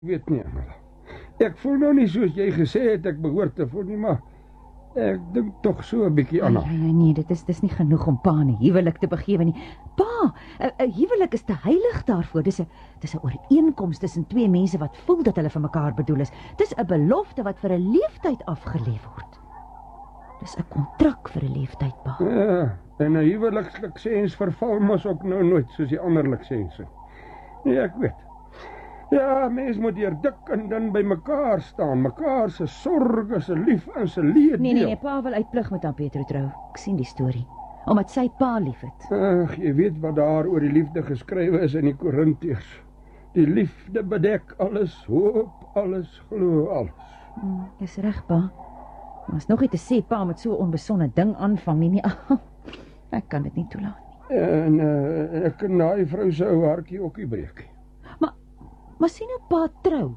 Weet nie, Angela. Ek voel nou nie soos jy gesê het ek behoort te voel nie, maar ek dink tog so 'n bietjie aan haar. Nee, dis nie genoeg om pa 'n huwelik te begewe nie. Pa, 'n huwelik is te heilig daarvoor. Dis 'n ooreenkoms tussen twee mense wat voel dat hulle vir mekaar bedoel is. Dis 'n belofte wat vir 'n leeftyd afgelê word. Dis 'n kontrak vir 'n leeftyd, pa. Ja, en 'n huweliksliksens verval mos ook nou nooit soos die ander liksense. Nee, ek weet. Ja, mens moet hier dik en dun by mekaar staan. Mekaar se sorges, se lief en se leed. Nee, pa wil uitplig met aan Petro trou. Ek sien die storie. Omdat sy pa liefhet. Ag, jy weet wat daar oor die liefde geskrywe is in die Korintiërs. Die liefde bedek alles, hoop alles, glo alles. Dis reg, pa. Maar is nog nie te sê pa met so 'n onbesonde ding aanvang nie. Ek kan dit nie toelaat nie. En ek kan daai vrou se ou hartjie ook nie breek. Maar sien nou pa trou.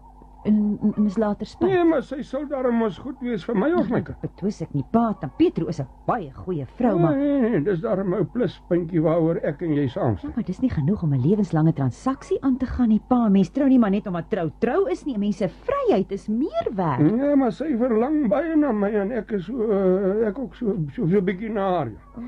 En is later spyt. Nee, maar sy sal daarom mos goed wees vir my of my kind. Betwis ek nie pa, dan Petro is 'n baie goeie vrou, maar Nee, dis daarom 'n pluspuntjie waaroor ek en jy saamstem. maar dis nie genoeg om 'n lewenslange transaksie aan te gaan nie, pa. Mens trou nie maar net omdat trou is nie. Mense vryheid is meer werd. Ja, maar sy verlang baie na my en ek is ek ook so 'n bietjie na haar.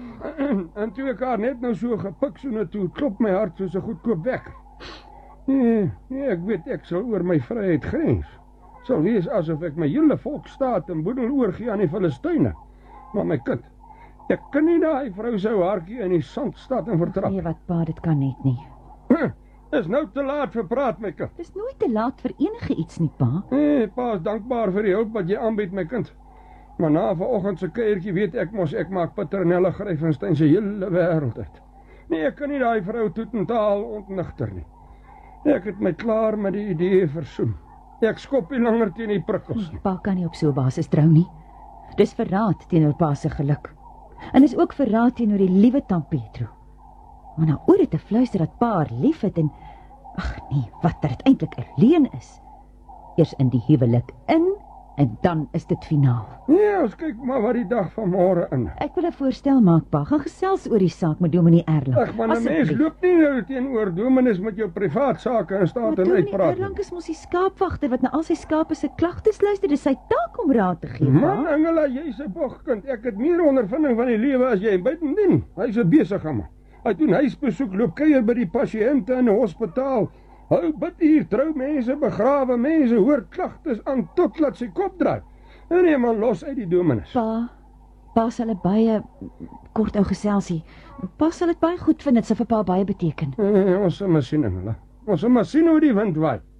En toe ek haar net nou so gepik so net toe klop my hart soos 'n goedkoop wekker. Nee, ek weet ek sal oor my vryheid grens. Sal wees asof ek my hele volksstaat en boedel oorgee aan die Filistyne. Maar my kind, ek kan nie daai vrou se hartjie in die sand staat en vertrap. Nee, wat pa, dit kan net nie. Is nou te laat vir praat, my kind. Dis nooit te laat vir enige iets nie, pa. Nee, pa is dankbaar vir die hulp wat jy aanbied, my kind. Maar na vanoggend se kuiertjie weet ek mos ek maak Petronella Gryffenstein se hele wêreld uit. Nee, ek kan nie daai vrou totaal ontnigter nie. Ek het my klaar met die idee versoen. Ek skop nie langer teen die prikkels nie. Pa kan nie op so 'n basis trou nie. Dis verraad teenoor pa se geluk. En is ook verraad teenoor die liewe tant Petro. Maar nou oor dit te fluister dat pa haar liefhet en ag nee, wat dit eintlik 'n leuen is. Eers in die huwelik in en dan is dit finaal. Nee, ons kyk maar wat die dag van môre in. Ek wil 'n voorstel maak, pa. Gaan gesels oor die saak met Dominee Erlang. Ag, maar 'n mens loop nie nou teenoor dominees met jou privaat sake in staat en uitpraat. Dominee Erlang is mos die skaapwagter wat na al sy skape se klagtes luister. Dis sy taak om raad te gee, Man, pa. Angela, jy's 'n bogkind. Ek het meer ondervinding van die lewe as jy. Buitendien, hy's 'n besige man. Hy doen huisbesoek, loop kuier by die pasiënte in 'n hospitaal. Hou bid hier, trou mense, begrawe mense, hoor klagtes aan tot laat sy kop draai. En nee man, los uit die dominees. Pa sal 'n baie kort ou geselsie. Pa sal dit baie goed vind, dit sal vir pa baie beteken. Ons sal maar sien, Angela. Ons sal maar sien hoe die wind waai.